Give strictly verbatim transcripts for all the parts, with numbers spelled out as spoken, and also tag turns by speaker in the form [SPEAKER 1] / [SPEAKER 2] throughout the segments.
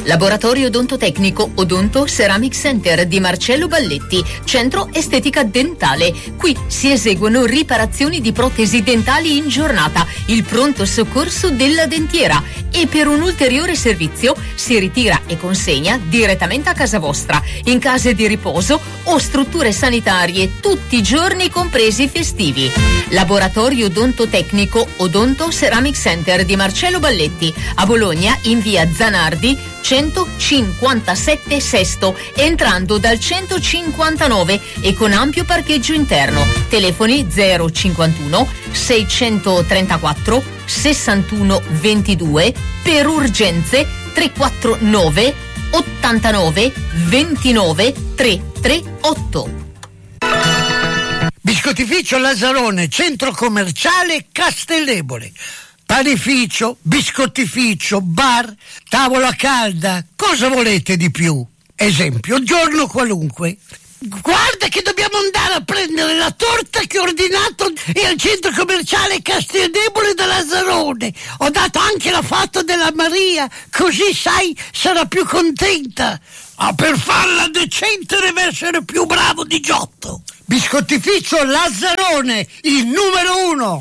[SPEAKER 1] Laboratorio odontotecnico Odonto Ceramic Center di Marcello Balletti, centro estetica dentale. Qui si eseguono riparazioni di protesi dentali in giornata, il pronto soccorso della dentiera, e per un ulteriore servizio si ritira e consegna direttamente a casa vostra, in case di riposo o strutture sanitarie, tutti i giorni compresi i festivi. Laboratorio odontotecnico Odonto Ceramic Center di Marcello Balletti, a Bologna in via Zanardi centocinquantasette Sesto, entrando dal centocinquantanove e con ampio parcheggio interno. Telefoni zero cinquantuno seicentotrentaquattro sessantuno ventidue, per urgenze trequarantanove ottantanove ventinove trecentotrentotto.
[SPEAKER 2] Biscottificio Lazzarone, centro commerciale Castellebole. Panificio, biscottificio, bar, tavola calda, cosa volete di più? Esempio, giorno qualunque. Guarda che dobbiamo andare a prendere la torta che ho ordinato e al centro commerciale Castellebole da Lazzarone. Ho dato anche la foto della Maria, così sai, sarà più contenta. Ma per farla decente deve essere più bravo di Giotto. Biscottificio Lazzarone, il numero uno.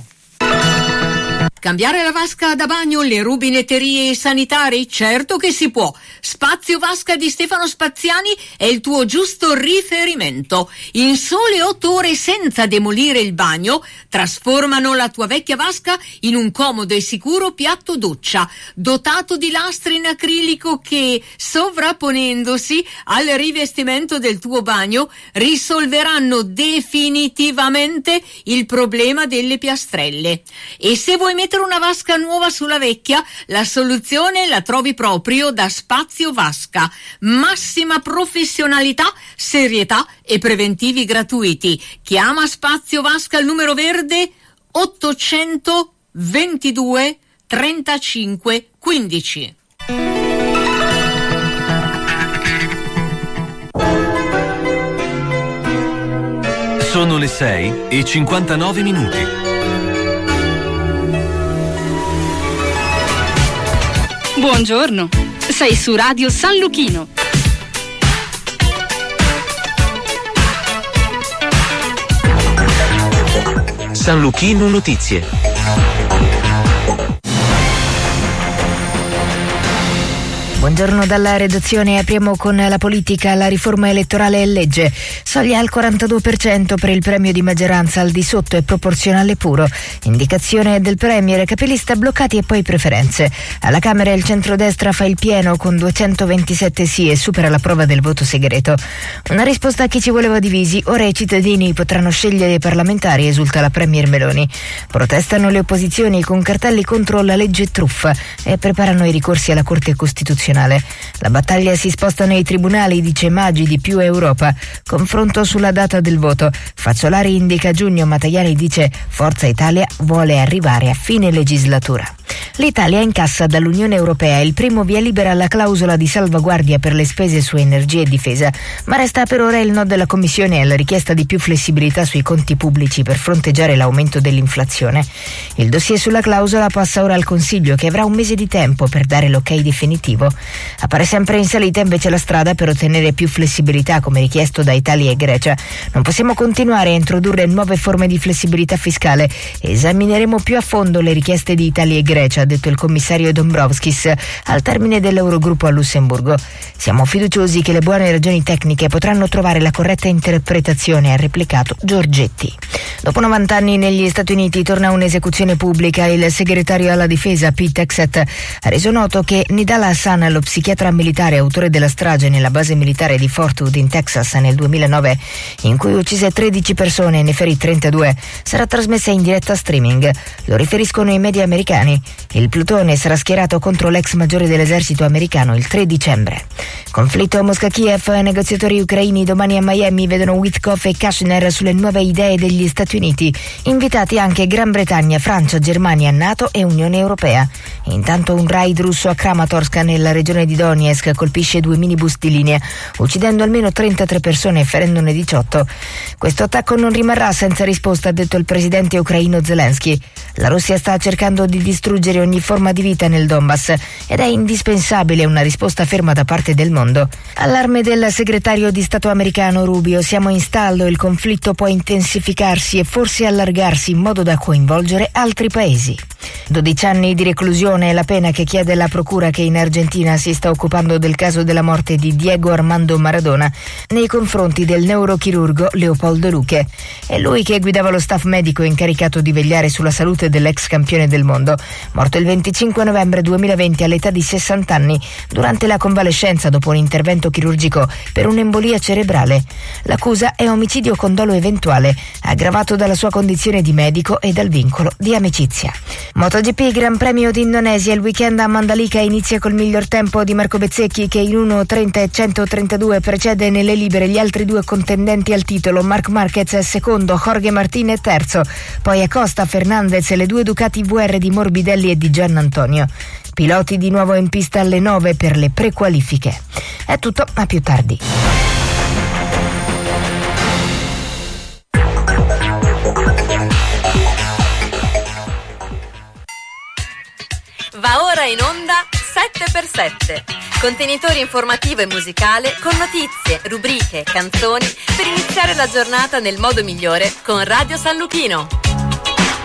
[SPEAKER 1] Cambiare la vasca da bagno, le rubinetterie e i sanitari? Certo che si può. Spazio Vasca di Stefano Spaziani è il tuo giusto riferimento. In sole otto ore, senza demolire il bagno, trasformano la tua vecchia vasca in un comodo e sicuro piatto doccia, dotato di lastre in acrilico che, sovrapponendosi al rivestimento del tuo bagno, risolveranno definitivamente il problema delle piastrelle. E se vuoi mettere una vasca nuova sulla vecchia, la soluzione la trovi proprio da Spazio Vasca. Massima professionalità, serietà e preventivi gratuiti. Chiama Spazio Vasca al numero verde ottocentoventidue trentacinque quindici.
[SPEAKER 3] Sono le sei e cinquantanove minuti.
[SPEAKER 4] Buongiorno, sei su Radio San Luchino.
[SPEAKER 3] San Luchino Notizie.
[SPEAKER 5] Buongiorno dalla redazione, apriamo con la politica. La riforma elettorale è legge, soglia al quarantadue per cento per il premio di maggioranza, al di sotto è proporzionale puro, indicazione del premier, capilista bloccati e poi preferenze. Alla Camera il centrodestra fa il pieno con duecentoventisette sì e supera la prova del voto segreto. Una risposta a chi ci voleva divisi, ora i cittadini potranno scegliere i parlamentari, esulta la premier Meloni. Protestano le opposizioni con cartelli contro la legge truffa e preparano i ricorsi alla Corte Costituzionale. La battaglia si sposta nei tribunali, dice Maggi di Più Europa. Confronto sulla data del voto. Fazzolari indica giugno, ma Tajani dice Forza Italia vuole arrivare a fine legislatura. L'Italia incassa dall'Unione Europea il primo via libera alla clausola di salvaguardia per le spese su energia e difesa, ma resta per ora il no della Commissione alla richiesta di più flessibilità sui conti pubblici per fronteggiare l'aumento dell'inflazione. Il dossier sulla clausola passa ora al Consiglio, che avrà un mese di tempo per dare l'ok definitivo. Appare sempre in salita invece la strada per ottenere più flessibilità, come richiesto da Italia e Grecia. Non possiamo continuare a introdurre nuove forme di flessibilità fiscale. Esamineremo più a fondo le richieste di Italia e Grecia, ha detto il commissario Dombrovskis al termine dell'Eurogruppo a Lussemburgo. Siamo fiduciosi che le buone ragioni tecniche potranno trovare la corretta interpretazione, ha replicato Giorgetti. Dopo novanta anni negli Stati Uniti torna un'esecuzione pubblica. Il segretario alla difesa Pete Hegseth ha reso noto che Nidal Hassan, lo psichiatra militare autore della strage nella base militare di Fort Hood in Texas nel duemilanove, in cui uccise tredici persone e ne ferì trentadue, sarà trasmessa in diretta streaming. Lo riferiscono i media americani. Il plutone sarà schierato contro l'ex maggiore dell'esercito americano il tre dicembre. Conflitto Mosca-Kiev, negoziatori ucraini domani a Miami vedono Witkoff e Kushner sulle nuove idee degli Stati Uniti, invitati anche Gran Bretagna, Francia, Germania, NATO e Unione Europea. Intanto un raid russo a Kramatorsk nella regione di Donetsk colpisce due minibus di linea, uccidendo almeno trentatré persone e ferendone diciotto. Questo attacco non rimarrà senza risposta, ha detto il presidente ucraino Zelensky. La Russia sta cercando di distruggere distruggere ogni forma di vita nel Donbass ed è indispensabile una risposta ferma da parte del mondo. Allarme del segretario di Stato americano Rubio: siamo in stallo, il conflitto può intensificarsi e forse allargarsi in modo da coinvolgere altri paesi. dodici anni di reclusione è la pena che chiede la procura che in Argentina si sta occupando del caso della morte di Diego Armando Maradona nei confronti del neurochirurgo Leopoldo Luque. È lui che guidava lo staff medico incaricato di vegliare sulla salute dell'ex campione del mondo, morto il venticinque novembre duemilaventi all'età di sessanta anni durante la convalescenza dopo un intervento chirurgico per un'embolia cerebrale. L'accusa è omicidio con dolo eventuale, aggravato dalla sua condizione di medico e dal vincolo di amicizia. MotoGP Gran Premio d'Indonesia, il weekend a Mandalika inizia col miglior tempo di Marco Bezzecchi che in uno trenta e centotrentadue precede nelle libere gli altri due contendenti al titolo. Marc Marquez è secondo, Jorge Martin è terzo, poi Acosta, Fernandez e le due Ducati V R di Morbidelli e di Gian Antonio. Piloti di nuovo in pista alle nove per le prequalifiche. È tutto, a più tardi.
[SPEAKER 6] Va ora in onda sette per sette, contenitore informativo e musicale con notizie, rubriche, canzoni per iniziare la giornata nel modo migliore con Radio San Luchino.